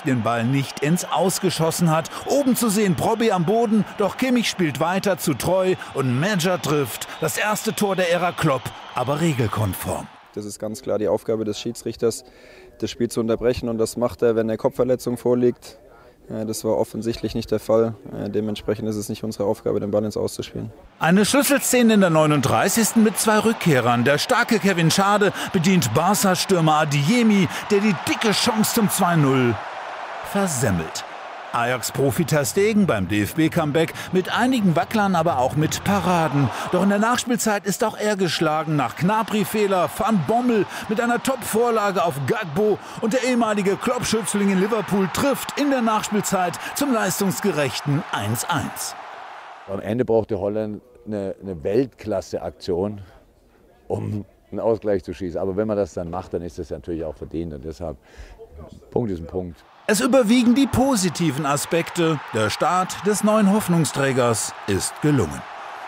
den Ball nicht ins Aus geschossen hat. Oben zu sehen Brobbey am Boden, doch Kimmich spielt weiter zu Treu und Medja trifft. Das erste Tor der Ära Klopp, aber regelkonform. Das ist ganz klar die Aufgabe des Schiedsrichters, das Spiel zu unterbrechen, und das macht er, wenn eine Kopfverletzung vorliegt. Das war offensichtlich nicht der Fall. Dementsprechend ist es nicht unsere Aufgabe, den Ball ins Aus zu spielen. Eine Schlüsselszene in der 39. mit 2 Rückkehrern. Der starke Kevin Schade bedient Barca-Stürmer Adeyemi, der die dicke Chance zum 2:0 versemmelt. Ajax-Profi Ter Stegen beim DFB-Comeback mit einigen Wacklern, aber auch mit Paraden. Doch in der Nachspielzeit ist auch er geschlagen. Nach Gnabry-Fehler Van Bommel mit einer Top-Vorlage auf Gakpo, und der ehemalige Klopp-Schützling in Liverpool trifft in der Nachspielzeit zum leistungsgerechten 1:1. Am Ende brauchte Holland eine Weltklasse-Aktion, um einen Ausgleich zu schießen. Aber wenn man das dann macht, dann ist das natürlich auch verdient. Und deshalb, Punkt ist ein Punkt. Es überwiegen die positiven Aspekte. Der Start des neuen Hoffnungsträgers ist gelungen.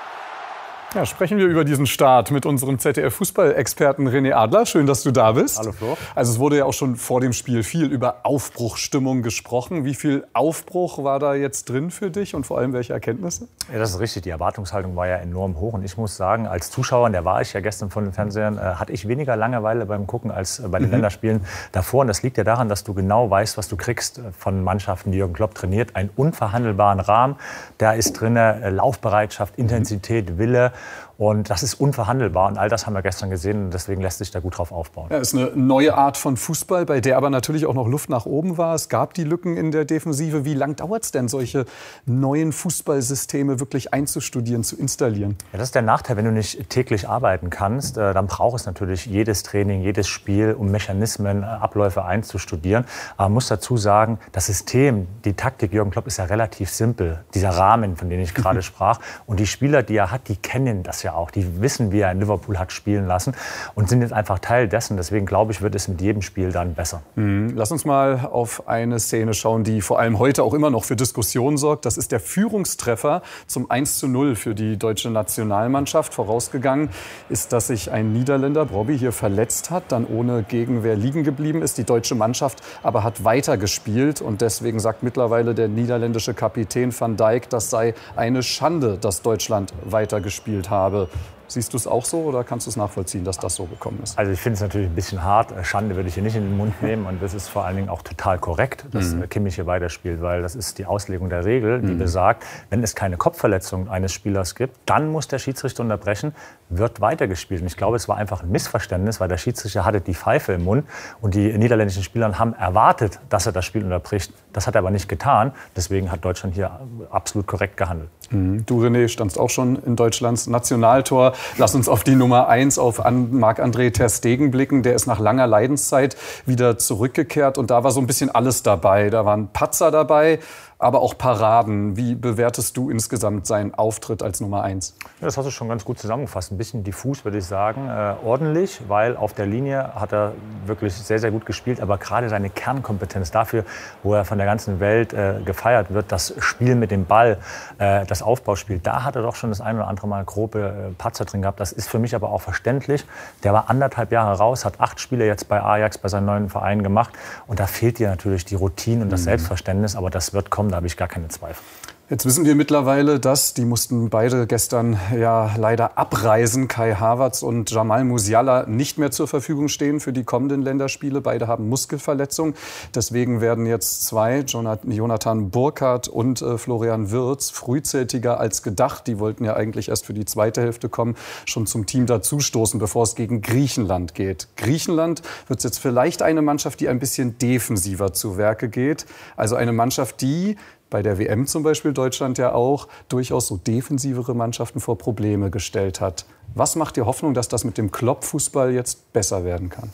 Ja, sprechen wir über diesen Start mit unserem ZDF-Fußballexperten René Adler. Schön, dass du da bist. Hallo Flo. Also es wurde ja auch schon vor dem Spiel viel über Aufbruchsstimmung gesprochen. Wie viel Aufbruch war da jetzt drin für dich und vor allem welche Erkenntnisse? Ja, das ist richtig. Die Erwartungshaltung war ja enorm hoch. Und ich muss sagen, als Zuschauer, der war ich ja gestern von den Fernsehern, hatte ich weniger Langeweile beim Gucken als bei den Länderspielen davor. Und das liegt ja daran, dass du genau weißt, was du kriegst von Mannschaften, die Jürgen Klopp trainiert. Einen unverhandelbaren Rahmen. Da ist drin Laufbereitschaft, Intensität, Wille. Und das ist unverhandelbar. Und all das haben wir gestern gesehen. Und deswegen lässt sich da gut drauf aufbauen. Ja, ist eine neue Art von Fußball, bei der aber natürlich auch noch Luft nach oben war. Es gab die Lücken in der Defensive. Wie lang dauert es denn, solche neuen Fußballsysteme wirklich einzustudieren, zu installieren? Ja, das ist der Nachteil, wenn du nicht täglich arbeiten kannst. Dann braucht es natürlich jedes Training, jedes Spiel, um Mechanismen, Abläufe einzustudieren. Aber man muss dazu sagen, das System, die Taktik Jürgen Klopp ist ja relativ simpel. Dieser Rahmen, von dem ich gerade sprach. Und die Spieler, die er hat, die kennen das ja auch. Die wissen, wie er in Liverpool hat spielen lassen und sind jetzt einfach Teil dessen. Deswegen glaube ich, wird es mit jedem Spiel dann besser. Lass uns mal auf eine Szene schauen, die vor allem heute auch immer noch für Diskussionen sorgt. Das ist der Führungstreffer zum 1:0 für die deutsche Nationalmannschaft. Vorausgegangen ist, dass sich ein Niederländer, Brobbey, hier verletzt hat, dann ohne Gegenwehr liegen geblieben ist. Die deutsche Mannschaft aber hat weitergespielt und deswegen sagt mittlerweile der niederländische Kapitän Van Dijk, das sei eine Schande, dass Deutschland weitergespielt habe. Siehst du es auch so oder kannst du es nachvollziehen, dass das so gekommen ist? Also ich finde es natürlich ein bisschen hart. Schande würde ich hier nicht in den Mund nehmen. Und das ist vor allen Dingen auch total korrekt, dass Kimmich hier weiterspielt. Weil das ist die Auslegung der Regel, die besagt, wenn es keine Kopfverletzung eines Spielers gibt, dann muss der Schiedsrichter unterbrechen, wird weitergespielt. Und ich glaube, es war einfach ein Missverständnis, weil der Schiedsrichter hatte die Pfeife im Mund. Und die niederländischen Spieler haben erwartet, dass er das Spiel unterbricht. Das hat er aber nicht getan. Deswegen hat Deutschland hier absolut korrekt gehandelt. Du, René, standst auch schon in Deutschlands Nationaltor. Lass uns auf die Nummer 1, auf Marc-André ter Stegen blicken. Der ist nach langer Leidenszeit wieder zurückgekehrt. Und da war so ein bisschen alles dabei. Da waren Patzer dabei, aber auch Paraden. Wie bewertest du insgesamt seinen Auftritt als Nummer 1? Ja, das hast du schon ganz gut zusammengefasst. Ein bisschen diffus, würde ich sagen. Ordentlich, weil auf der Linie hat er wirklich sehr, sehr gut gespielt. Aber gerade seine Kernkompetenz dafür, wo er von der ganzen Welt gefeiert wird, das Spiel mit dem Ball, das Aufbauspiel, da hat er doch schon das ein oder andere Mal grobe Patzer drin gehabt. Das ist für mich aber auch verständlich. Der war 1,5 Jahre raus, hat 8 Spiele jetzt bei Ajax, bei seinem neuen Verein gemacht. Und da fehlt dir natürlich die Routine und das Selbstverständnis. Aber das wird kommen, da habe ich gar keine Zweifel. Jetzt wissen wir mittlerweile, dass, die mussten beide gestern ja leider abreisen, Kai Havertz und Jamal Musiala nicht mehr zur Verfügung stehen für die kommenden Länderspiele. Beide haben Muskelverletzungen. Deswegen werden jetzt 2, Jonathan Burkardt und Florian Wirtz, frühzeitiger als gedacht. Die wollten ja eigentlich erst für die zweite Hälfte kommen, schon zum Team dazustoßen, bevor es gegen Griechenland geht. Griechenland wird jetzt vielleicht eine Mannschaft, die ein bisschen defensiver zu Werke geht. Also eine Mannschaft, die bei der WM zum Beispiel Deutschland ja auch durchaus so defensivere Mannschaften vor Probleme gestellt hat. Was macht dir Hoffnung, dass das mit dem Klopp-Fußball jetzt besser werden kann?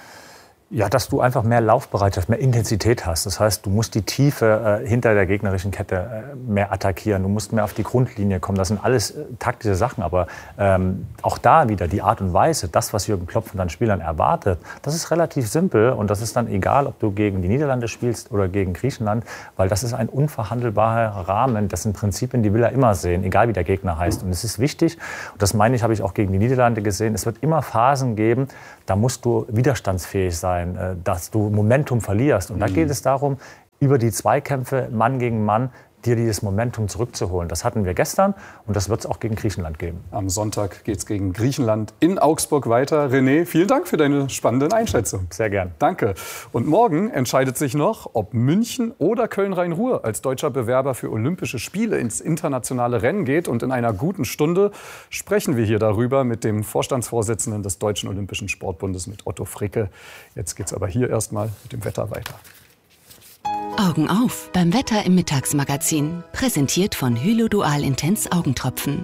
Ja, dass du einfach mehr Laufbereitschaft, mehr Intensität hast. Das heißt, du musst die Tiefe hinter der gegnerischen Kette mehr attackieren. Du musst mehr auf die Grundlinie kommen. Das sind alles taktische Sachen. Aber auch da wieder die Art und Weise, das, was Jürgen Klopp von seinen Spielern erwartet, das ist relativ simpel. Und das ist dann egal, ob du gegen die Niederlande spielst oder gegen Griechenland. Weil das ist ein unverhandelbarer Rahmen. Das sind Prinzipien, die will er immer sehen, egal wie der Gegner heißt. Und es ist wichtig, und das meine ich, habe ich auch gegen die Niederlande gesehen, es wird immer Phasen geben, da musst du widerstandsfähig sein, dass du Momentum verlierst. Und da geht es darum, über die Zweikämpfe Mann gegen Mann dir dieses Momentum zurückzuholen. Das hatten wir gestern und das wird es auch gegen Griechenland geben. Am Sonntag geht es gegen Griechenland in Augsburg weiter. René, vielen Dank für deine spannenden Einschätzungen. Sehr gern. Danke. Und morgen entscheidet sich noch, ob München oder Köln-Rhein-Ruhr als deutscher Bewerber für Olympische Spiele ins internationale Rennen geht. Und in einer guten Stunde sprechen wir hier darüber mit dem Vorstandsvorsitzenden des Deutschen Olympischen Sportbundes, mit Otto Fricke. Jetzt geht es aber hier erstmal mit dem Wetter weiter. Augen auf beim Wetter im Mittagsmagazin. Präsentiert von Hylo Dual Intense Augentropfen.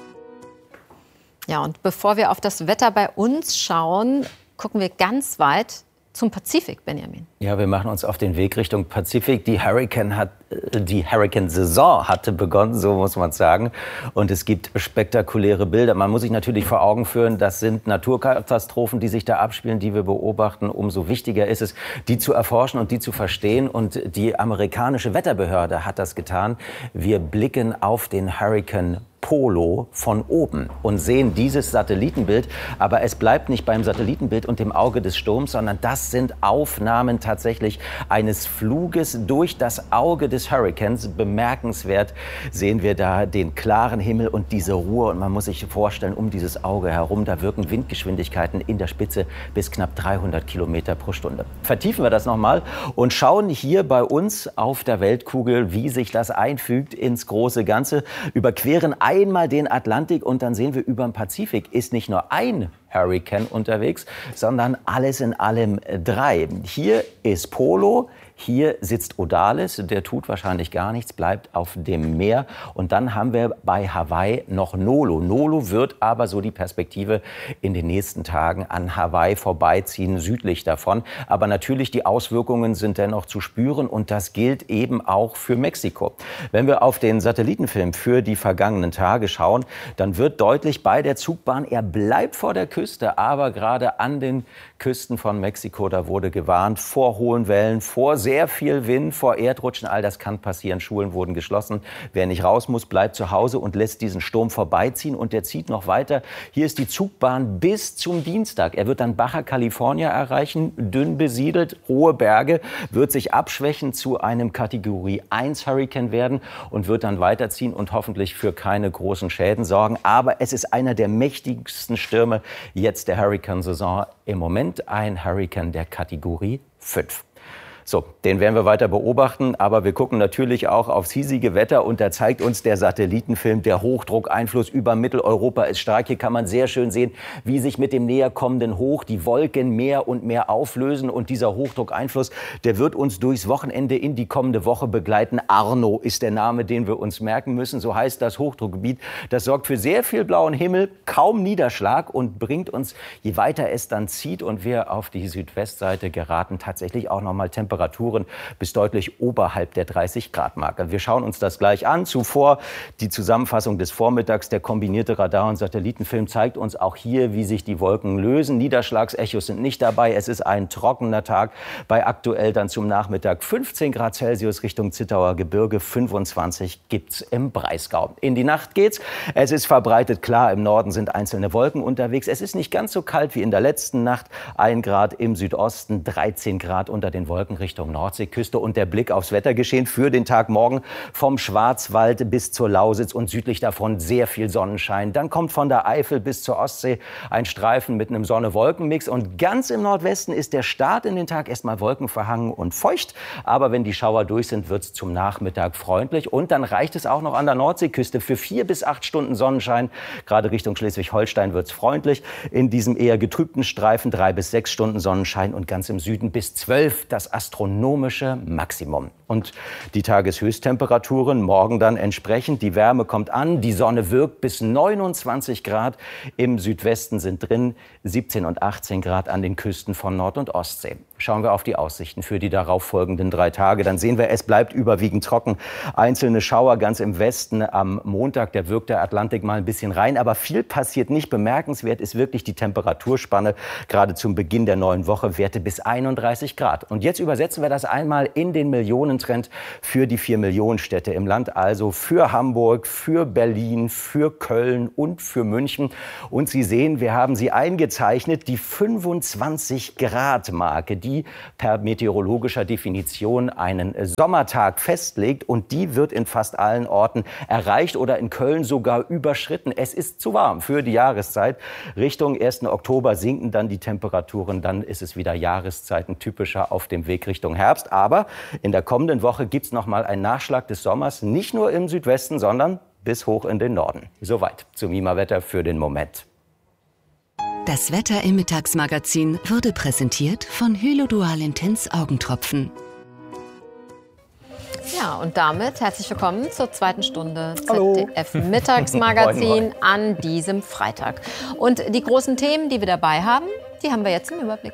Ja, und bevor wir auf das Wetter bei uns schauen, gucken wir ganz weit zum Pazifik, Benjamin. Ja, wir machen uns auf den Weg Richtung Pazifik. Die Hurricane-Saison hatte begonnen, so muss man sagen. Und es gibt spektakuläre Bilder. Man muss sich natürlich vor Augen führen, das sind Naturkatastrophen, die sich da abspielen, die wir beobachten. Umso wichtiger ist es, die zu erforschen und die zu verstehen. Und die amerikanische Wetterbehörde hat das getan. Wir blicken auf den Hurricane Polo von oben und sehen dieses Satellitenbild. Aber es bleibt nicht beim Satellitenbild und dem Auge des Sturms, sondern das sind Aufnahmen tatsächlich eines Fluges durch das Auge des Hurrikans. Bemerkenswert sehen wir da den klaren Himmel und diese Ruhe. Und man muss sich vorstellen, um dieses Auge herum, da wirken Windgeschwindigkeiten in der Spitze bis knapp 300 Kilometer pro Stunde. Vertiefen wir das nochmal und schauen hier bei uns auf der Weltkugel, wie sich das einfügt ins große Ganze. Überqueren einmal den Atlantik und dann sehen wir, über dem Pazifik ist nicht nur ein Hurrikan unterwegs, sondern alles in allem 3. Hier ist Polo. Hier sitzt Odalis, der tut wahrscheinlich gar nichts, bleibt auf dem Meer. Und dann haben wir bei Hawaii noch Nolo. Nolo wird aber, so die Perspektive, in den nächsten Tagen an Hawaii vorbeiziehen, südlich davon. Aber natürlich, die Auswirkungen sind dennoch zu spüren und das gilt eben auch für Mexiko. Wenn wir auf den Satellitenfilm für die vergangenen Tage schauen, dann wird deutlich bei der Zugbahn, er bleibt vor der Küste, aber gerade an den Küsten von Mexiko, da wurde gewarnt vor hohen Wellen, vor sehr viel Wind, vor Erdrutschen, all das kann passieren. Schulen wurden geschlossen. Wer nicht raus muss, bleibt zu Hause und lässt diesen Sturm vorbeiziehen. Und der zieht noch weiter. Hier ist die Zugbahn bis zum Dienstag. Er wird dann Baja California erreichen, dünn besiedelt, hohe Berge, wird sich abschwächen, zu einem Kategorie 1 Hurrikan werden und wird dann weiterziehen und hoffentlich für keine großen Schäden sorgen. Aber es ist einer der mächtigsten Stürme jetzt der Hurrikan-Saison. Im Moment ein Hurrikan der Kategorie 5. So, den werden wir weiter beobachten, aber wir gucken natürlich auch aufs hiesige Wetter und da zeigt uns der Satellitenfilm, der Hochdruckeinfluss über Mitteleuropa ist stark. Hier kann man sehr schön sehen, wie sich mit dem näher kommenden Hoch die Wolken mehr und mehr auflösen und dieser Hochdruckeinfluss, der wird uns durchs Wochenende in die kommende Woche begleiten. Arno ist der Name, den wir uns merken müssen, so heißt das Hochdruckgebiet. Das sorgt für sehr viel blauen Himmel, kaum Niederschlag und bringt uns, je weiter es dann zieht und wir auf die Südwestseite geraten, tatsächlich auch nochmal Temperaturen bis deutlich oberhalb der 30-Grad-Marke. Wir schauen uns das gleich an. Zuvor die Zusammenfassung des Vormittags. Der kombinierte Radar- und Satellitenfilm zeigt uns auch hier, wie sich die Wolken lösen. Niederschlagsechos sind nicht dabei. Es ist ein trockener Tag. Bei aktuell dann zum Nachmittag 15 Grad Celsius Richtung Zittauer Gebirge. 25 gibt's im Breisgau. In die Nacht geht's. Es ist verbreitet klar. Im Norden sind einzelne Wolken unterwegs. Es ist nicht ganz so kalt wie in der letzten Nacht. 1 Grad im Südosten, 13 Grad unter den Wolken Richtung Nordseeküste und der Blick aufs Wettergeschehen für den Tag morgen vom Schwarzwald bis zur Lausitz und südlich davon sehr viel Sonnenschein. Dann kommt von der Eifel bis zur Ostsee ein Streifen mit einem Sonne-Wolken-Mix und ganz im Nordwesten ist der Start in den Tag erstmal wolkenverhangen und feucht. Aber wenn die Schauer durch sind, wird es zum Nachmittag freundlich und dann reicht es auch noch an der Nordseeküste für 4 bis 8 Stunden Sonnenschein. Gerade Richtung Schleswig-Holstein wird es freundlich. In diesem eher getrübten Streifen 3 bis 6 Stunden Sonnenschein und ganz im Süden bis 12 das astronomische Maximum. Und die Tageshöchsttemperaturen morgen dann entsprechend. Die Wärme kommt an, die Sonne wirkt bis 29 Grad. Im Südwesten sind drin 17 und 18 Grad an den Küsten von Nord- und Ostsee. Schauen wir auf die Aussichten für die darauffolgenden 3 Tage. Dann sehen wir, es bleibt überwiegend trocken. Einzelne Schauer ganz im Westen am Montag. Da wirkt der Atlantik mal ein bisschen rein. Aber viel passiert nicht. Bemerkenswert ist wirklich die Temperaturspanne. Gerade zum Beginn der neuen Woche Werte bis 31 Grad. Und jetzt übersetzen wir das einmal in den Millionentrend für die 4 Millionen Städte im Land. Also für Hamburg, für Berlin, für Köln und für München. Und Sie sehen, wir haben sie eingezeichnet. Die 25-Grad-Marke, die per meteorologischer Definition einen Sommertag festlegt. Und die wird in fast allen Orten erreicht oder in Köln sogar überschritten. Es ist zu warm für die Jahreszeit. Richtung 1. Oktober sinken dann die Temperaturen. Dann ist es wieder Jahreszeiten typischer auf dem Weg Richtung Herbst. Aber in der kommenden Woche gibt es noch mal einen Nachschlag des Sommers. Nicht nur im Südwesten, sondern bis hoch in den Norden. Soweit zum IMA-Wetter für den Moment. Das Wetter im Mittagsmagazin wurde präsentiert von Hylo Dual Intense Augentropfen. Ja, und damit herzlich willkommen zur zweiten Stunde ZDF Mittagsmagazin an diesem Freitag. Und die großen Themen, die wir dabei haben, die haben wir jetzt im Überblick.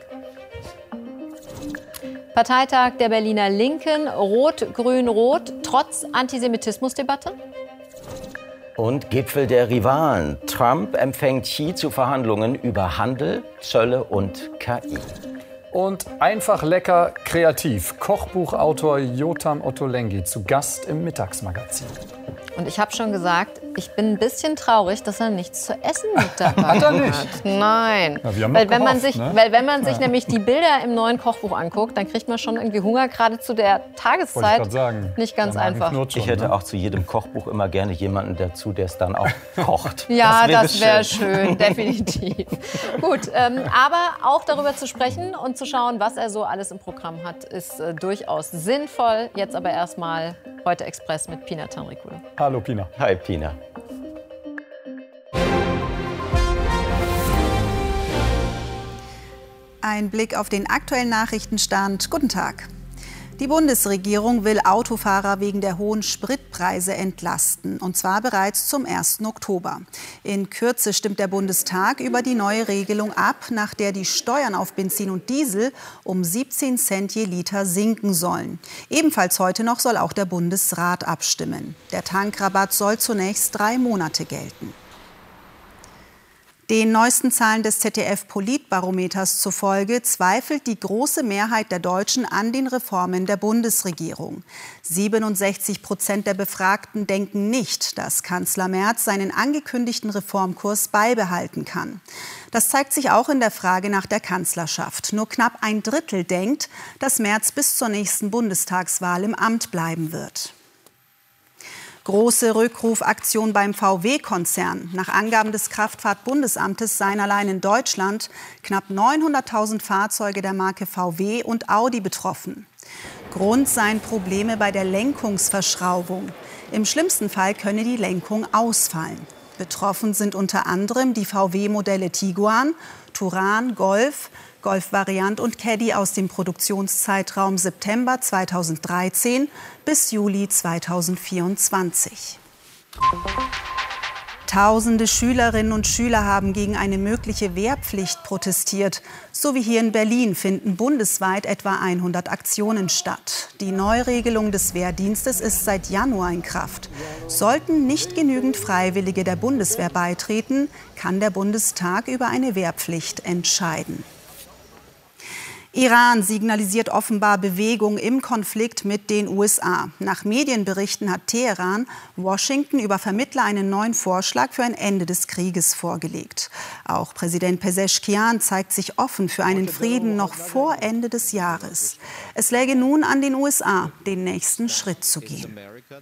Parteitag der Berliner Linken, Rot-Grün-Rot, trotz Antisemitismusdebatte. Und Gipfel der Rivalen. Trump empfängt Xi zu Verhandlungen über Handel, Zölle und KI. Und einfach lecker kreativ. Kochbuchautor Yotam Ottolenghi zu Gast im Mittagsmagazin. Und ich habe schon gesagt, ich bin ein bisschen traurig, dass er nichts zu essen mit dabei hat. Hat er nicht? Nein. Ja, wir haben weil, noch wenn man gehofft, sich, ne? weil wenn man sich nämlich die Bilder im neuen Kochbuch anguckt, dann kriegt man schon irgendwie Hunger, gerade zu der Tageszeit. Wollte ich grad sagen. Nicht ganz Der Magen einfach. knurrt schon, Ich hätte ne? auch zu jedem Kochbuch immer gerne jemanden dazu, der es dann auch kocht. Ja, das wäre schön, definitiv. Gut, aber auch darüber zu sprechen und zu schauen, was er so alles im Programm hat, ist durchaus sinnvoll. Jetzt aber erstmal heute Express mit Pina Tanrikulu. Hallo Pina. Hi Pina. Ein Blick auf den aktuellen Nachrichtenstand. Guten Tag. Die Bundesregierung will Autofahrer wegen der hohen Spritpreise entlasten, und zwar bereits zum 1. Oktober. In Kürze stimmt der Bundestag über die neue Regelung ab, nach der die Steuern auf Benzin und Diesel um 17 Cent je Liter sinken sollen. Ebenfalls heute noch soll auch der Bundesrat abstimmen. Der Tankrabatt soll zunächst 3 Monate gelten. Den neuesten Zahlen des ZDF-Politbarometers zufolge zweifelt die große Mehrheit der Deutschen an den Reformen der Bundesregierung. 67% der Befragten denken nicht, dass Kanzler Merz seinen angekündigten Reformkurs beibehalten kann. Das zeigt sich auch in der Frage nach der Kanzlerschaft. Nur knapp 1/3 denkt, dass Merz bis zur nächsten Bundestagswahl im Amt bleiben wird. Große Rückrufaktion beim VW-Konzern. Nach Angaben des Kraftfahrtbundesamtes seien allein in Deutschland knapp 900.000 Fahrzeuge der Marke VW und Audi betroffen. Grund seien Probleme bei der Lenkungsverschraubung. Im schlimmsten Fall könne die Lenkung ausfallen. Betroffen sind unter anderem die VW-Modelle Tiguan, Touran, Golf, Golf-Variant und Caddy aus dem Produktionszeitraum September 2013 bis Juli 2024. Tausende Schülerinnen und Schüler haben gegen eine mögliche Wehrpflicht protestiert. So wie hier in Berlin finden bundesweit etwa 100 Aktionen statt. Die Neuregelung des Wehrdienstes ist seit Januar in Kraft. Sollten nicht genügend Freiwillige der Bundeswehr beitreten, kann der Bundestag über eine Wehrpflicht entscheiden. Iran signalisiert offenbar Bewegung im Konflikt mit den USA. Nach Medienberichten hat Teheran Washington über Vermittler einen neuen Vorschlag für ein Ende des Krieges vorgelegt. Auch Präsident Pezeshkian zeigt sich offen für einen Frieden noch vor Ende des Jahres. Es läge nun an den USA, den nächsten Schritt zu gehen.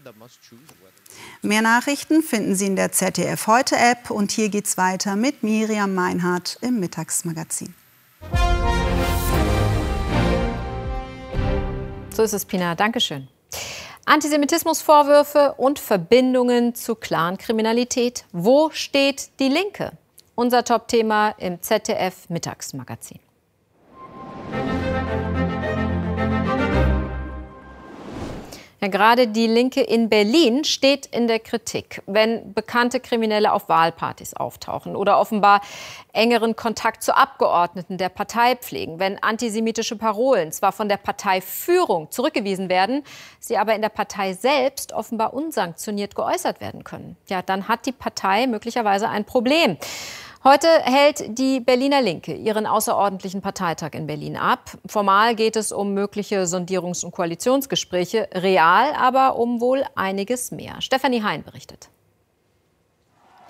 Mehr Nachrichten finden Sie in der ZDF Heute-App. Und hier geht's weiter mit Miriam Meinhardt im Mittagsmagazin. So ist es, Pina. Dankeschön. Antisemitismusvorwürfe und Verbindungen zu Clankriminalität. Wo steht die Linke? Unser Top-Thema im ZDF-Mittagsmagazin. Ja, gerade die Linke in Berlin steht in der Kritik, wenn bekannte Kriminelle auf Wahlpartys auftauchen oder offenbar engeren Kontakt zu Abgeordneten der Partei pflegen, wenn antisemitische Parolen zwar von der Parteiführung zurückgewiesen werden, sie aber in der Partei selbst offenbar unsanktioniert geäußert werden können. Ja, dann hat die Partei möglicherweise ein Problem. Heute hält die Berliner Linke ihren außerordentlichen Parteitag in Berlin ab. Formal geht es um mögliche Sondierungs- und Koalitionsgespräche, real aber um wohl einiges mehr. Stefanie Hein berichtet.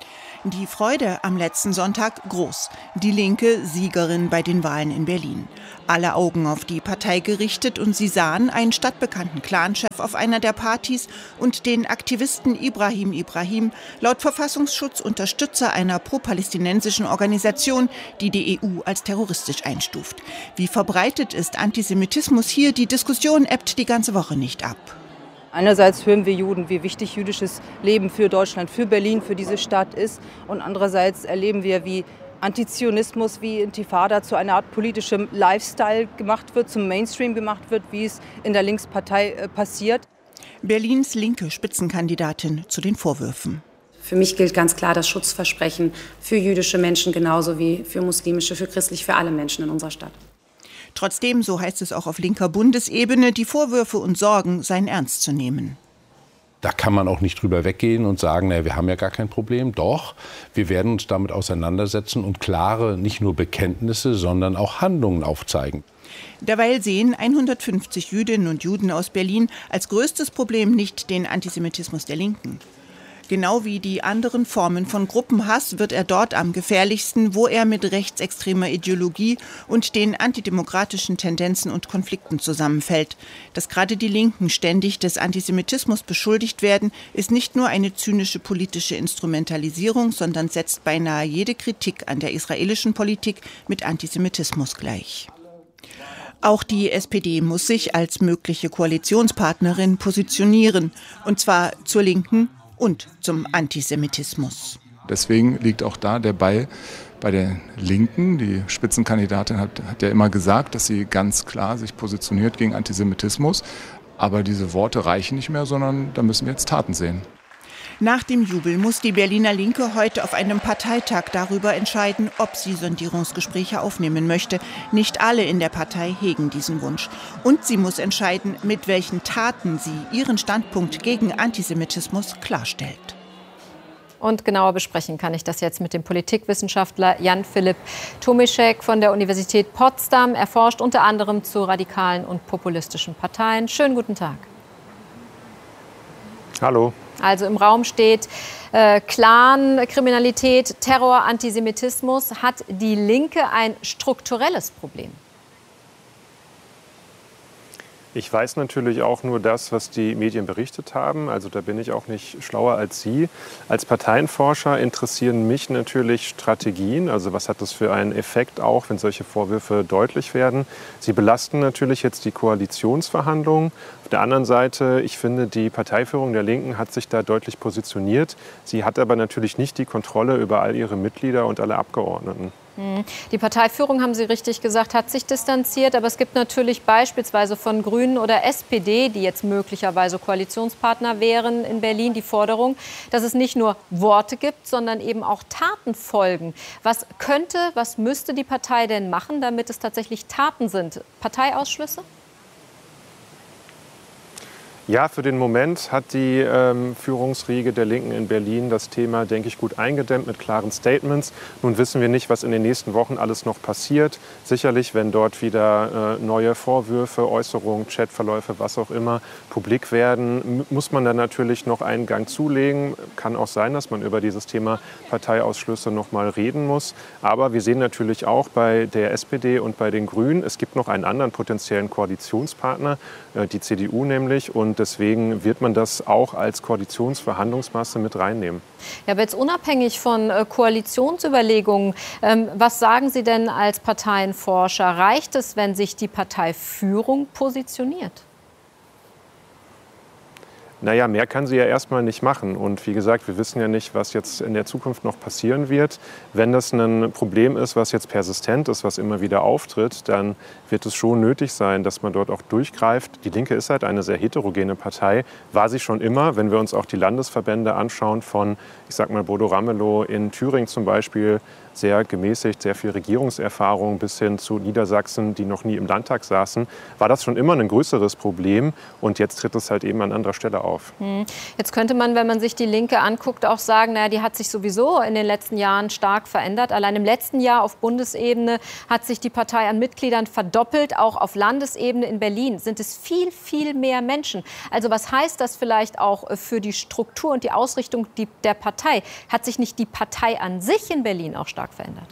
Die Freude am letzten Sonntag groß. Die Linke Siegerin bei den Wahlen in Berlin. Alle Augen auf die Partei gerichtet und sie sahen einen stadtbekannten Clanchef auf einer der Partys und den Aktivisten Ibrahim Ibrahim, laut Verfassungsschutz Unterstützer einer pro-palästinensischen Organisation, die die EU als terroristisch einstuft. Wie verbreitet ist Antisemitismus hier? Die Diskussion ebbt die ganze Woche nicht ab. Einerseits hören wir Juden, wie wichtig jüdisches Leben für Deutschland, für Berlin, für diese Stadt ist. Und andererseits erleben wir, wie Antizionismus, wie Intifada zu einer Art politischem Lifestyle gemacht wird, zum Mainstream gemacht wird, wie es in der Linkspartei passiert. Berlins linke Spitzenkandidatin zu den Vorwürfen. Für mich gilt ganz klar das Schutzversprechen für jüdische Menschen genauso wie für muslimische, für christlich, für alle Menschen in unserer Stadt. Trotzdem, so heißt es auch auf linker Bundesebene, die Vorwürfe und Sorgen seien ernst zu nehmen. Da kann man auch nicht drüber weggehen und sagen, naja, wir haben ja gar kein Problem. Doch, wir werden uns damit auseinandersetzen und klare, nicht nur Bekenntnisse, sondern auch Handlungen aufzeigen. Derweil sehen 150 Jüdinnen und Juden aus Berlin als größtes Problem nicht den Antisemitismus der Linken. Genau wie die anderen Formen von Gruppenhass wird er dort am gefährlichsten, wo er mit rechtsextremer Ideologie und den antidemokratischen Tendenzen und Konflikten zusammenfällt. Dass gerade die Linken ständig des Antisemitismus beschuldigt werden, ist nicht nur eine zynische politische Instrumentalisierung, sondern setzt beinahe jede Kritik an der israelischen Politik mit Antisemitismus gleich. Auch die SPD muss sich als mögliche Koalitionspartnerin positionieren, und zwar zur Linken und zum Antisemitismus. Deswegen liegt auch da der Ball bei der Linken. Die Spitzenkandidatin hat ja immer gesagt, dass sie ganz klar sich positioniert gegen Antisemitismus. Aber diese Worte reichen nicht mehr, sondern da müssen wir jetzt Taten sehen. Nach dem Jubel muss die Berliner Linke heute auf einem Parteitag darüber entscheiden, ob sie Sondierungsgespräche aufnehmen möchte. Nicht alle in der Partei hegen diesen Wunsch. Und sie muss entscheiden, mit welchen Taten sie ihren Standpunkt gegen Antisemitismus klarstellt. Und genauer besprechen kann ich das jetzt mit dem Politikwissenschaftler Jan-Philipp Tomischek von der Universität Potsdam. Er forscht unter anderem zu radikalen und populistischen Parteien. Schönen guten Tag. Hallo. Also im Raum steht Clan-Kriminalität, Terror, Antisemitismus. Hat die Linke ein strukturelles Problem? Ich weiß natürlich auch nur das, was die Medien berichtet haben. Also da bin ich auch nicht schlauer als Sie. Als Parteienforscher interessieren mich natürlich Strategien. Also was hat das für einen Effekt auch, wenn solche Vorwürfe deutlich werden? Sie belasten natürlich jetzt die Koalitionsverhandlungen. Auf der anderen Seite, ich finde, die Parteiführung der Linken hat sich da deutlich positioniert. Sie hat aber natürlich nicht die Kontrolle über all ihre Mitglieder und alle Abgeordneten. Die Parteiführung, haben Sie richtig gesagt, hat sich distanziert. Aber es gibt natürlich beispielsweise von Grünen oder SPD, die jetzt möglicherweise Koalitionspartner wären in Berlin, die Forderung, dass es nicht nur Worte gibt, sondern eben auch Taten folgen. Was müsste die Partei denn machen, damit es tatsächlich Taten sind? Parteiausschlüsse? Ja, für den Moment hat die Führungsriege der Linken in Berlin das Thema, denke ich, gut eingedämmt mit klaren Statements. Nun wissen wir nicht, was in den nächsten Wochen alles noch passiert. Sicherlich, wenn dort wieder neue Vorwürfe, Äußerungen, Chatverläufe, was auch immer publik werden, muss man dann natürlich noch einen Gang zulegen. Kann auch sein, dass man über dieses Thema Parteiausschlüsse noch mal reden muss. Aber wir sehen natürlich auch bei der SPD und bei den Grünen, es gibt noch einen anderen potenziellen Koalitionspartner, die CDU nämlich. Und deswegen wird man das auch als Koalitionsverhandlungsmasse mit reinnehmen. Ja, aber jetzt unabhängig von Koalitionsüberlegungen, was sagen Sie denn als Parteienforscher? Reicht es, wenn sich die Parteiführung positioniert? Naja, mehr kann sie ja erstmal nicht machen. Und wie gesagt, wir wissen ja nicht, was jetzt in der Zukunft noch passieren wird. Wenn das ein Problem ist, was jetzt persistent ist, was immer wieder auftritt, dann wird es schon nötig sein, dass man dort auch durchgreift. Die Linke ist halt eine sehr heterogene Partei, war sie schon immer. Wenn wir uns auch die Landesverbände anschauen von, ich sag mal, Bodo Ramelow in Thüringen zum Beispiel, sehr gemäßigt, sehr viel Regierungserfahrung bis hin zu Niedersachsen, die noch nie im Landtag saßen, war das schon immer ein größeres Problem. Und jetzt tritt es halt eben an anderer Stelle auf. Jetzt könnte man, wenn man sich die Linke anguckt, auch sagen, naja, die hat sich sowieso in den letzten Jahren stark verändert. Allein im letzten Jahr auf Bundesebene hat sich die Partei an Mitgliedern verdoppelt. Auch auf Landesebene in Berlin sind es viel, viel mehr Menschen. Also was heißt das vielleicht auch für die Struktur und die Ausrichtung der Partei? Hat sich nicht die Partei an sich in Berlin auch stark verändert?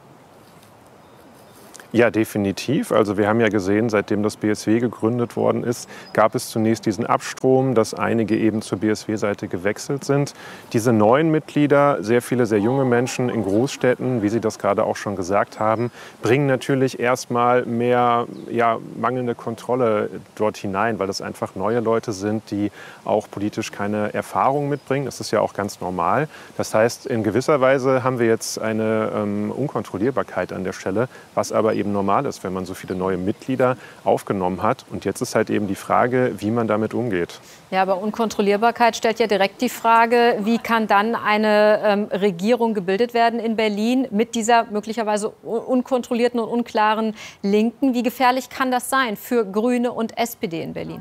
Ja, definitiv. Also wir haben ja gesehen, seitdem das BSW gegründet worden ist, gab es zunächst diesen Abstrom, dass einige eben zur BSW-Seite gewechselt sind. Diese neuen Mitglieder, sehr viele sehr junge Menschen in Großstädten, wie Sie das gerade auch schon gesagt haben, bringen natürlich erstmal mehr mangelnde Kontrolle dort hinein, weil das einfach neue Leute sind, die auch politisch keine Erfahrung mitbringen. Das ist ja auch ganz normal. Das heißt, in gewisser Weise haben wir jetzt eine Unkontrollierbarkeit an der Stelle, was aber eben normal ist, wenn man so viele neue Mitglieder aufgenommen hat. Und jetzt ist halt eben die Frage, wie man damit umgeht. Ja, aber Unkontrollierbarkeit stellt ja direkt die Frage, wie kann dann eine Regierung gebildet werden in Berlin mit dieser möglicherweise unkontrollierten und unklaren Linken? Wie gefährlich kann das sein für Grüne und SPD in Berlin?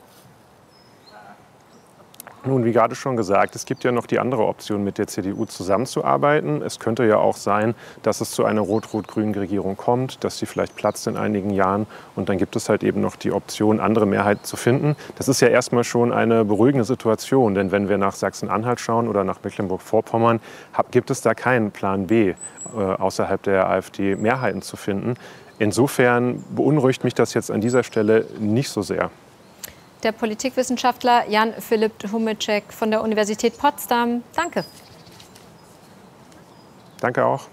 Nun, wie gerade schon gesagt, es gibt ja noch die andere Option, mit der CDU zusammenzuarbeiten. Es könnte ja auch sein, dass es zu einer rot-rot-grünen Regierung kommt, dass sie vielleicht platzt in einigen Jahren. Und dann gibt es halt eben noch die Option, andere Mehrheiten zu finden. Das ist ja erstmal schon eine beruhigende Situation. Denn wenn wir nach Sachsen-Anhalt schauen oder nach Mecklenburg-Vorpommern, gibt es da keinen Plan B, außerhalb der AfD Mehrheiten zu finden. Insofern beunruhigt mich das jetzt an dieser Stelle nicht so sehr. Der Politikwissenschaftler Jan-Philipp Humecek von der Universität Potsdam. Danke. Danke auch.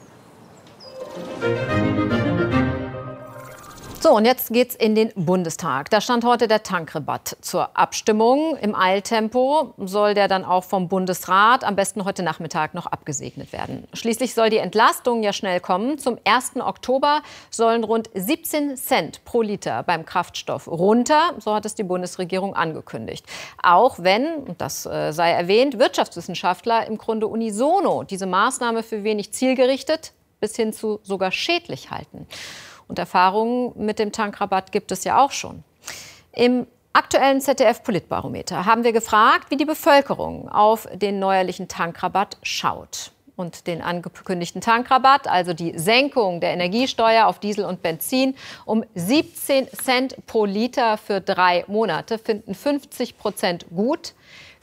So, und jetzt geht's in den Bundestag. Da stand heute der Tankrabatt zur Abstimmung. Im Eiltempo soll der dann auch vom Bundesrat am besten heute Nachmittag noch abgesegnet werden. Schließlich soll die Entlastung ja schnell kommen. Zum 1. Oktober sollen rund 17 Cent pro Liter beim Kraftstoff runter. So hat es die Bundesregierung angekündigt. Auch wenn, und das sei erwähnt, Wirtschaftswissenschaftler im Grunde unisono diese Maßnahme für wenig zielgerichtet bis hin zu sogar schädlich halten. Und Erfahrungen mit dem Tankrabatt gibt es ja auch schon. Im aktuellen ZDF-Politbarometer haben wir gefragt, wie die Bevölkerung auf den neuerlichen Tankrabatt schaut. Und den angekündigten Tankrabatt, also die Senkung der Energiesteuer auf Diesel und Benzin um 17 Cent pro Liter für 3 Monate, finden 50% gut,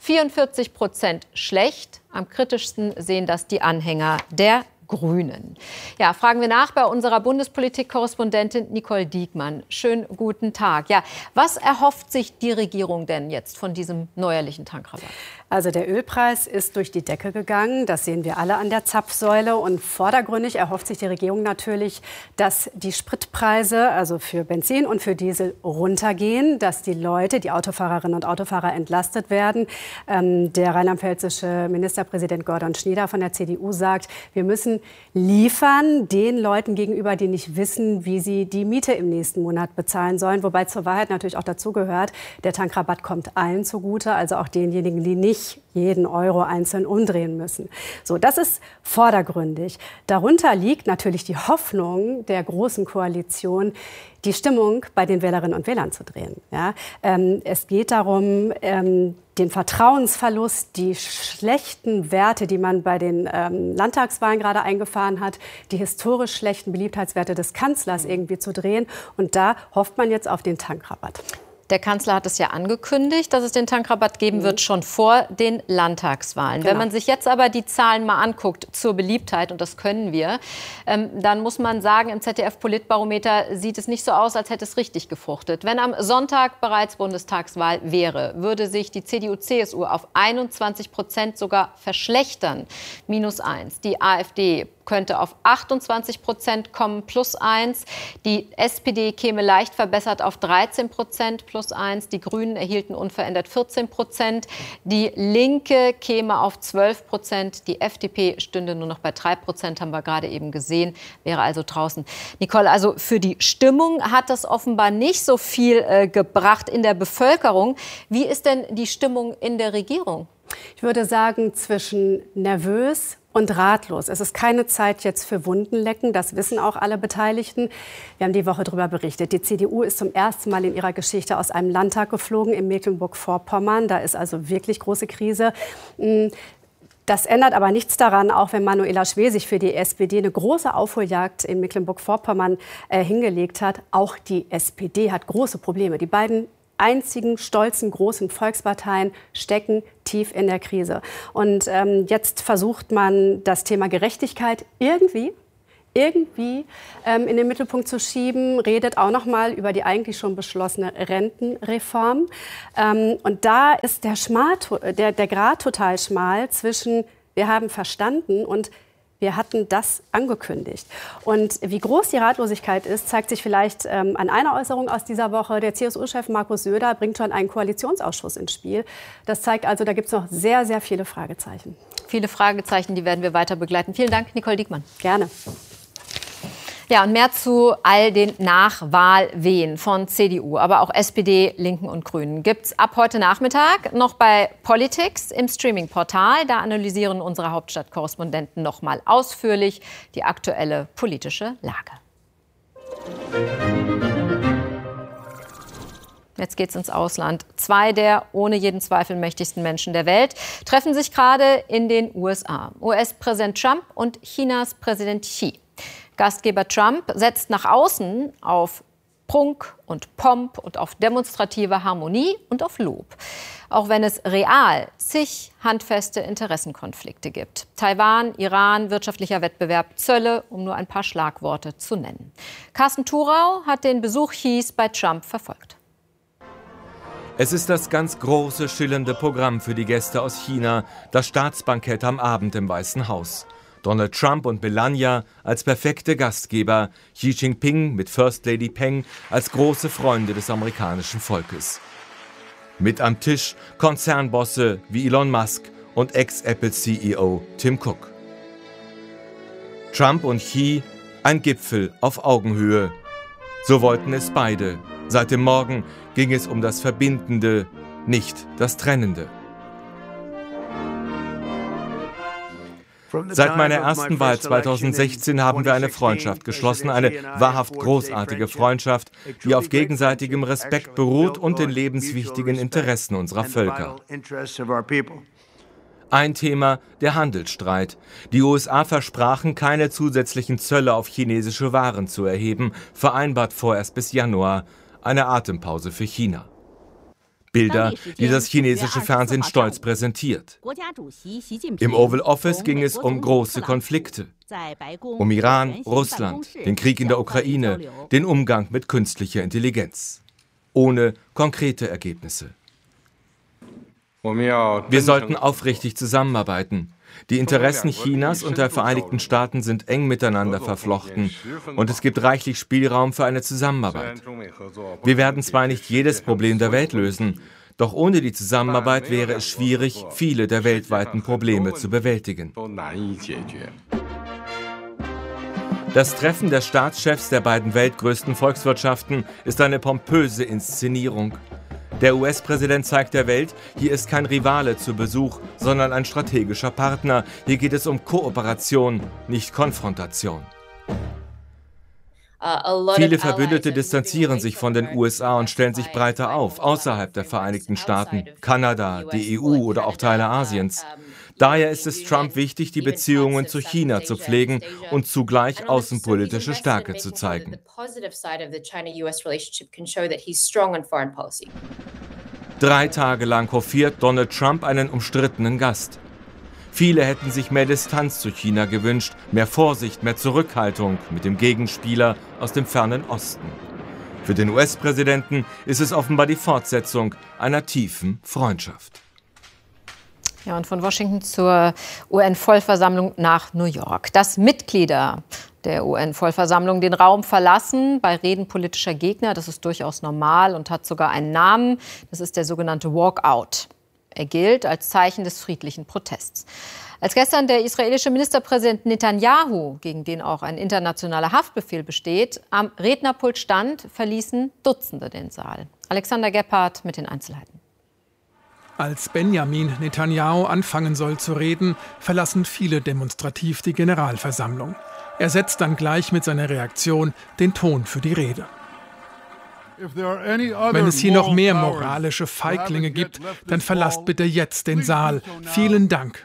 44% schlecht. Am kritischsten sehen das die Anhänger der Grünen. Ja, fragen wir nach bei unserer Bundespolitik-Korrespondentin Nicole Diekmann. Schönen guten Tag. Ja, was erhofft sich die Regierung denn jetzt von diesem neuerlichen Tankrabatt? Also der Ölpreis ist durch die Decke gegangen. Das sehen wir alle an der Zapfsäule. Und vordergründig erhofft sich die Regierung natürlich, dass die Spritpreise, also für Benzin und für Diesel, runtergehen, dass die Leute, die Autofahrerinnen und Autofahrer entlastet werden. Der rheinland-pfälzische Ministerpräsident Gordon Schnieder von der CDU sagt, wir müssen liefern den Leuten gegenüber, die nicht wissen, wie sie die Miete im nächsten Monat bezahlen sollen. Wobei zur Wahrheit natürlich auch dazu gehört, der Tankrabatt kommt allen zugute, also auch denjenigen, die nicht jeden Euro einzeln umdrehen müssen. So, das ist vordergründig. Darunter liegt natürlich die Hoffnung der Großen Koalition, die Stimmung bei den Wählerinnen und Wählern zu drehen. Ja? Es geht darum, den Vertrauensverlust, die schlechten Werte, die man bei den Landtagswahlen gerade eingefahren hat, die historisch schlechten Beliebtheitswerte des Kanzlers irgendwie zu drehen. Und da hofft man jetzt auf den Tankrabatt. Der Kanzler hat es ja angekündigt, dass es den Tankrabatt geben wird, schon vor den Landtagswahlen. Genau. Wenn man sich jetzt aber die Zahlen mal anguckt zur Beliebtheit, und das können wir, dann muss man sagen, im ZDF-Politbarometer sieht es nicht so aus, als hätte es richtig gefruchtet. Wenn am Sonntag bereits Bundestagswahl wäre, würde sich die CDU-CSU auf 21% sogar verschlechtern, -1. Die AfD könnte auf 28% kommen, +1. Die SPD käme leicht verbessert auf 13%, +1. Die Grünen erhielten unverändert 14%. Die Linke käme auf 12%. Die FDP stünde nur noch bei 3%, haben wir gerade eben gesehen, wäre also draußen. Nicole, also für die Stimmung hat das offenbar nicht so viel gebracht in der Bevölkerung. Wie ist denn die Stimmung in der Regierung? Ich würde sagen, zwischen nervös und ratlos. Es ist keine Zeit jetzt für Wundenlecken, das wissen auch alle Beteiligten. Wir haben die Woche darüber berichtet. Die CDU ist zum ersten Mal in ihrer Geschichte aus einem Landtag geflogen in Mecklenburg-Vorpommern. Da ist also wirklich große Krise. Das ändert aber nichts daran, auch wenn Manuela Schwesig für die SPD eine große Aufholjagd in Mecklenburg-Vorpommern hingelegt hat. Auch die SPD hat große Probleme. Die beiden einzigen stolzen großen Volksparteien stecken tief in der Krise. Und jetzt versucht man, das Thema Gerechtigkeit irgendwie in den Mittelpunkt zu schieben, redet auch noch mal über die eigentlich schon beschlossene Rentenreform. Und da ist der Grat total schmal zwischen wir haben verstanden und wir hatten das angekündigt. Und wie groß die Ratlosigkeit ist, zeigt sich vielleicht an einer Äußerung aus dieser Woche. Der CSU-Chef Markus Söder bringt schon einen Koalitionsausschuss ins Spiel. Das zeigt also, da gibt es noch sehr, sehr viele Fragezeichen. Viele Fragezeichen, die werden wir weiter begleiten. Vielen Dank, Nicole Diekmann. Gerne. Ja, und mehr zu all den Nachwahlwehen von CDU, aber auch SPD, Linken und Grünen gibt's ab heute Nachmittag noch bei Politics im Streaming-Portal. Da analysieren unsere Hauptstadtkorrespondenten noch mal ausführlich die aktuelle politische Lage. Jetzt geht's ins Ausland. 2 der ohne jeden Zweifel mächtigsten Menschen der Welt treffen sich gerade in den USA. US-Präsident Trump und Chinas Präsident Xi. Gastgeber Trump setzt nach außen auf Prunk und Pomp und auf demonstrative Harmonie und auf Lob. Auch wenn es real zig handfeste Interessenkonflikte gibt. Taiwan, Iran, wirtschaftlicher Wettbewerb, Zölle, um nur ein paar Schlagworte zu nennen. Carsten Thurau hat den Besuch Xis bei Trump verfolgt. Es ist das ganz große, schillernde Programm für die Gäste aus China, das Staatsbankett am Abend im Weißen Haus. Donald Trump und Melania als perfekte Gastgeber, Xi Jinping mit First Lady Peng als große Freunde des amerikanischen Volkes. Mit am Tisch Konzernbosse wie Elon Musk und Ex-Apple-CEO Tim Cook. Trump und Xi, ein Gipfel auf Augenhöhe. So wollten es beide. Seit dem Morgen ging es um das Verbindende, nicht das Trennende. Seit meiner ersten Wahl 2016 haben wir eine Freundschaft geschlossen, eine wahrhaft großartige Freundschaft, die auf gegenseitigem Respekt beruht und den lebenswichtigen Interessen unserer Völker. Ein Thema, der Handelsstreit. Die USA versprachen, keine zusätzlichen Zölle auf chinesische Waren zu erheben, vereinbart vorerst bis Januar, eine Atempause für China. Bilder, die das chinesische Fernsehen stolz präsentiert. Im Oval Office ging es um große Konflikte. Um Iran, Russland, den Krieg in der Ukraine, den Umgang mit künstlicher Intelligenz. Ohne konkrete Ergebnisse. Wir sollten aufrichtig zusammenarbeiten. Die Interessen Chinas und der Vereinigten Staaten sind eng miteinander verflochten und es gibt reichlich Spielraum für eine Zusammenarbeit. Wir werden zwar nicht jedes Problem der Welt lösen, doch ohne die Zusammenarbeit wäre es schwierig, viele der weltweiten Probleme zu bewältigen. Das Treffen der Staatschefs der beiden weltgrößten Volkswirtschaften ist eine pompöse Inszenierung. Der US-Präsident zeigt der Welt, hier ist kein Rivale zu Besuch, sondern ein strategischer Partner. Hier geht es um Kooperation, nicht Konfrontation. Viele Verbündete distanzieren sich von den USA und stellen sich breiter auf, außerhalb der Vereinigten Staaten, Kanada, die EU oder auch Teile Asiens. Daher ist es Trump wichtig, die Beziehungen zu China zu pflegen und zugleich außenpolitische Stärke zu zeigen. 3 Tage lang hofiert Donald Trump einen umstrittenen Gast. Viele hätten sich mehr Distanz zu China gewünscht, mehr Vorsicht, mehr Zurückhaltung mit dem Gegenspieler aus dem fernen Osten. Für den US-Präsidenten ist es offenbar die Fortsetzung einer tiefen Freundschaft. Ja, und von Washington zur UN-Vollversammlung nach New York. Dass Mitglieder der UN-Vollversammlung den Raum verlassen bei Reden politischer Gegner, das ist durchaus normal und hat sogar einen Namen. Das ist der sogenannte Walkout. Er gilt als Zeichen des friedlichen Protests. Als gestern der israelische Ministerpräsident Netanyahu, gegen den auch ein internationaler Haftbefehl besteht, am Rednerpult stand, verließen Dutzende den Saal. Alexander Gebhardt mit den Einzelheiten. Als Benjamin Netanyahu anfangen soll zu reden, verlassen viele demonstrativ die Generalversammlung. Er setzt dann gleich mit seiner Reaktion den Ton für die Rede. Wenn es hier noch mehr moralische Feiglinge gibt, dann verlasst bitte jetzt den Saal. Vielen Dank.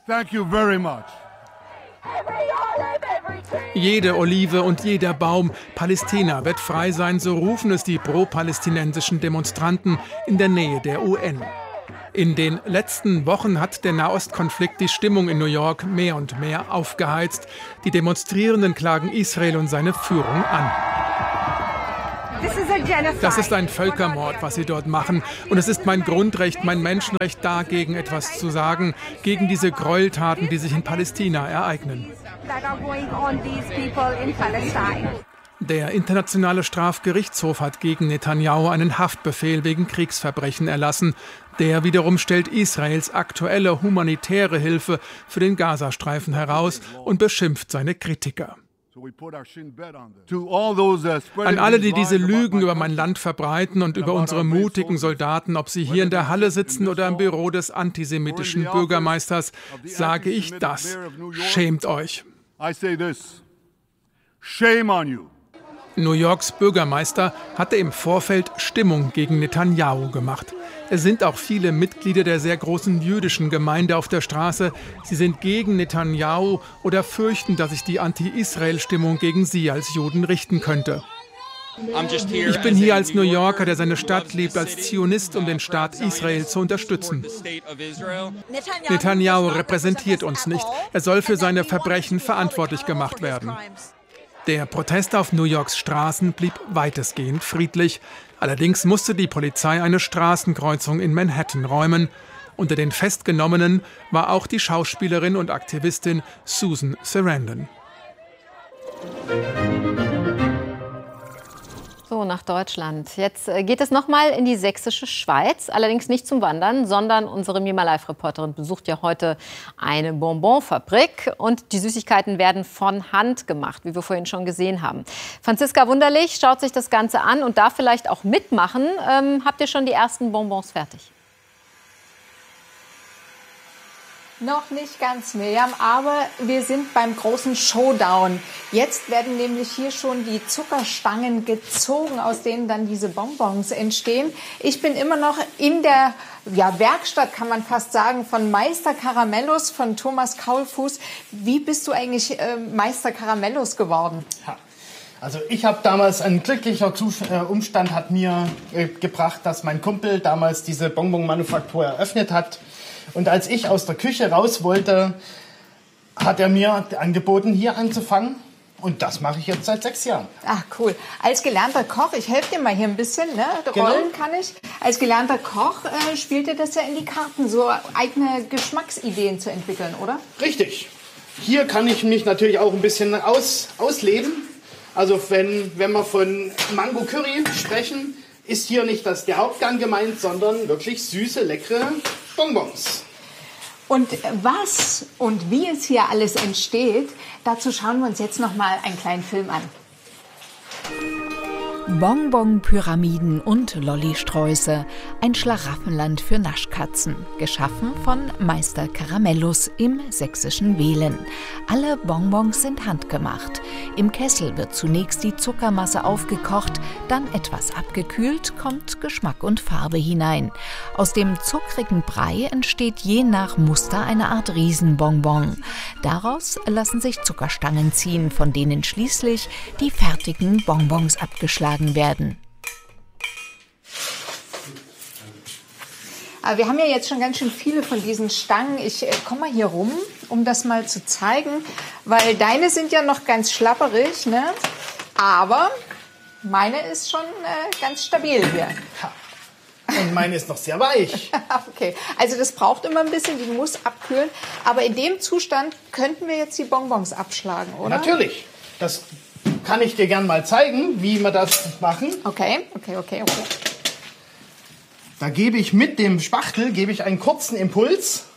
Jede Olive und jeder Baum, Palästina wird frei sein, so rufen es die pro-palästinensischen Demonstranten in der Nähe der UN. In den letzten Wochen hat der Nahostkonflikt die Stimmung in New York mehr und mehr aufgeheizt. Die Demonstrierenden klagen Israel und seine Führung an. Das ist ein Völkermord, was sie dort machen. Und es ist mein Grundrecht, mein Menschenrecht, dagegen etwas zu sagen, gegen diese Gräueltaten, die sich in Palästina ereignen. Der Internationale Strafgerichtshof hat gegen Netanyahu einen Haftbefehl wegen Kriegsverbrechen erlassen. Der wiederum stellt Israels aktuelle humanitäre Hilfe für den Gazastreifen heraus und beschimpft seine Kritiker. An alle, die diese Lügen über mein Land verbreiten und über unsere mutigen Soldaten, ob sie hier in der Halle sitzen oder im Büro des antisemitischen Bürgermeisters, sage ich das: Schämt euch. New Yorks Bürgermeister hatte im Vorfeld Stimmung gegen Netanyahu gemacht. Es sind auch viele Mitglieder der sehr großen jüdischen Gemeinde auf der Straße. Sie sind gegen Netanyahu oder fürchten, dass sich die Anti-Israel-Stimmung gegen sie als Juden richten könnte. Ich bin hier als New Yorker, der seine Stadt liebt, als Zionist, um den Staat Israel zu unterstützen. Netanyahu repräsentiert uns nicht. Er soll für seine Verbrechen verantwortlich gemacht werden. Der Protest auf New Yorks Straßen blieb weitestgehend friedlich. Allerdings musste die Polizei eine Straßenkreuzung in Manhattan räumen. Unter den Festgenommenen war auch die Schauspielerin und Aktivistin Susan Sarandon. So, nach Deutschland. Jetzt geht es nochmal in die sächsische Schweiz, allerdings nicht zum Wandern, sondern unsere Mima Live-Reporterin besucht ja heute eine Bonbonfabrik und die Süßigkeiten werden von Hand gemacht, wie wir vorhin schon gesehen haben. Franziska Wunderlich schaut sich das Ganze an und darf vielleicht auch mitmachen. Habt ihr schon die ersten Bonbons fertig? Noch nicht ganz, Miriam, aber wir sind beim großen Showdown. Jetzt werden nämlich hier schon die Zuckerstangen gezogen, aus denen dann diese Bonbons entstehen. Ich bin immer noch in der Werkstatt, kann man fast sagen, von Meister Karamellus, von Thomas Kaulfuß. Wie bist du eigentlich Meister Karamellus geworden? Ja. Also ich habe damals, ein glücklicher Umstand hat mir gebracht, dass mein Kumpel damals diese Bonbon-Manufaktur eröffnet hat. Und als ich aus der Küche raus wollte, hat er mir angeboten, hier anzufangen. Und das mache ich jetzt seit 6 Jahren. Ach, cool. Als gelernter Koch, ich helfe dir mal hier ein bisschen, ne? Rollen kann ich. Als gelernter Koch spielt dir das ja in die Karten, so eigene Geschmacksideen zu entwickeln, oder? Richtig. Hier kann ich mich natürlich auch ein bisschen ausleben. Also wenn wir von Mango Curry sprechen, ist hier nicht der Hauptgang gemeint, sondern wirklich süße, leckere Bonbons. Und was und wie es hier alles entsteht, dazu schauen wir uns jetzt noch mal einen kleinen Film an. Bonbon-Pyramiden und Lollisträuße, ein Schlaraffenland für Naschkatzen, geschaffen von Meister Karamellus im sächsischen Wehlen. Alle Bonbons sind handgemacht. Im Kessel wird zunächst die Zuckermasse aufgekocht, dann etwas abgekühlt, kommt Geschmack und Farbe hinein. Aus dem zuckrigen Brei entsteht je nach Muster eine Art Riesenbonbon. Daraus lassen sich Zuckerstangen ziehen, von denen schließlich die fertigen Bonbons abgeschlagen werden. Aber wir haben ja jetzt schon ganz schön viele von diesen Stangen. Ich komme mal hier rum, um das mal zu zeigen, weil deine sind ja noch ganz schlapperig, ne? Aber meine ist schon ganz stabil hier. Und meine ist noch sehr weich. Okay, also das braucht immer ein bisschen, die muss abkühlen. Aber in dem Zustand könnten wir jetzt die Bonbons abschlagen, oder? Natürlich. Das kann ich dir gern mal zeigen, wie wir das machen. Okay. Da gebe ich mit dem Spachtel einen kurzen Impuls.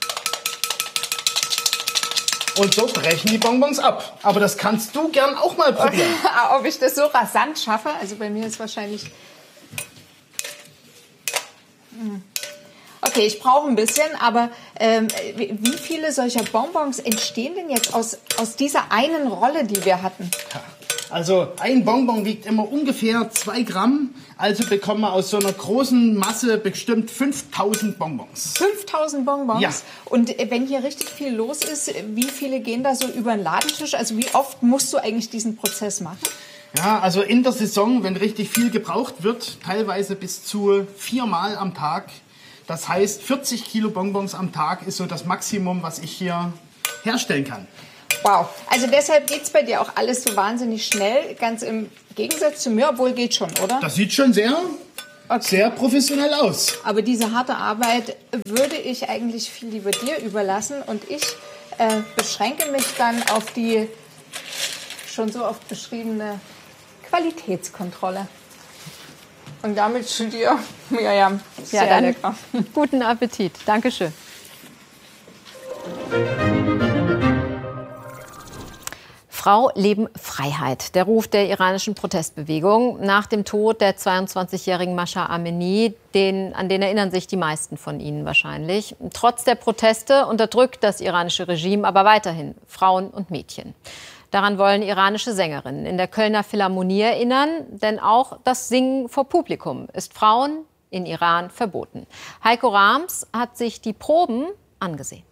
Und so brechen die Bonbons ab. Aber das kannst du gern auch mal probieren. Ob ich das so rasant schaffe? Also bei mir ist wahrscheinlich... Okay, ich brauche ein bisschen, aber wie viele solcher Bonbons entstehen denn jetzt aus dieser einen Rolle, die wir hatten? Also ein Bonbon wiegt immer ungefähr 2 Gramm, also bekommen wir aus so einer großen Masse bestimmt 5000 Bonbons. 5000 Bonbons? Ja. Und wenn hier richtig viel los ist, wie viele gehen da so über den Ladentisch? Also wie oft musst du eigentlich diesen Prozess machen? Ja, also in der Saison, wenn richtig viel gebraucht wird, teilweise bis zu 4-mal am Tag. Das heißt, 40 Kilo Bonbons am Tag ist so das Maximum, was ich hier herstellen kann. Wow, also deshalb geht es bei dir auch alles so wahnsinnig schnell, ganz im Gegensatz zu mir, obwohl geht schon, oder? Das sieht schon sehr professionell aus. Aber diese harte Arbeit würde ich eigentlich viel lieber dir überlassen und ich beschränke mich dann auf die schon so oft beschriebene Qualitätskontrolle. Und damit zu dir, Miriam, sehr dann lecker. Guten Appetit. Dankeschön. Frau, Leben, Freiheit. Der Ruf der iranischen Protestbewegung nach dem Tod der 22-jährigen Mahsa Amini, an den erinnern sich die meisten von Ihnen wahrscheinlich. Trotz der Proteste unterdrückt das iranische Regime aber weiterhin Frauen und Mädchen. Daran wollen iranische Sängerinnen in der Kölner Philharmonie erinnern, denn auch das Singen vor Publikum ist Frauen in Iran verboten. Heiko Rams hat sich die Proben angesehen.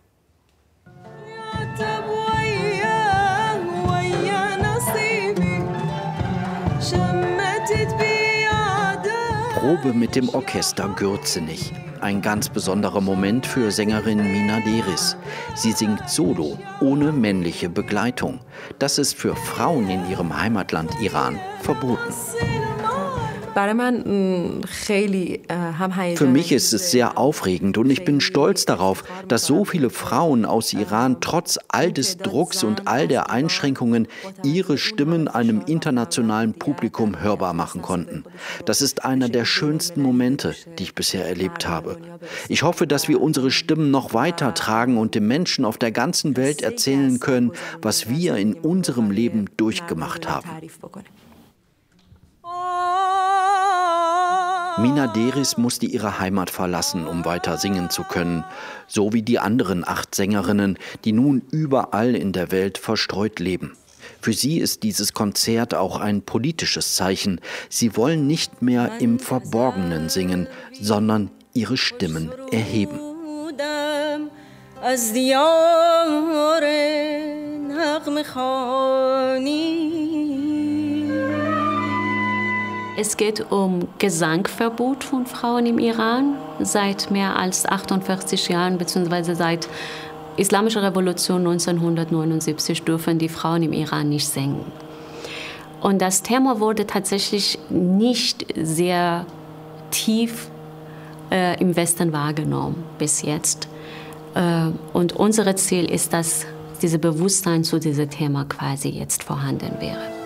Probe mit dem Orchester Gürzenich. Ein ganz besonderer Moment für Sängerin Mina Deris. Sie singt solo, ohne männliche Begleitung. Das ist für Frauen in ihrem Heimatland Iran verboten. Für mich ist es sehr aufregend und ich bin stolz darauf, dass so viele Frauen aus Iran trotz all des Drucks und all der Einschränkungen ihre Stimmen einem internationalen Publikum hörbar machen konnten. Das ist einer der schönsten Momente, die ich bisher erlebt habe. Ich hoffe, dass wir unsere Stimmen noch weiter tragen und den Menschen auf der ganzen Welt erzählen können, was wir in unserem Leben durchgemacht haben. Mina Deris musste ihre Heimat verlassen, um weiter singen zu können, so wie die anderen 8 Sängerinnen, die nun überall in der Welt verstreut leben. Für sie ist dieses Konzert auch ein politisches Zeichen. Sie wollen nicht mehr im Verborgenen singen, sondern ihre Stimmen erheben. Es geht um Gesangverbot von Frauen im Iran seit mehr als 48 Jahren, beziehungsweise seit Islamischer Revolution 1979 dürfen die Frauen im Iran nicht singen. Und das Thema wurde tatsächlich nicht sehr tief im Westen wahrgenommen bis jetzt. Und unser Ziel ist, dass dieses Bewusstsein zu diesem Thema quasi jetzt vorhanden wäre.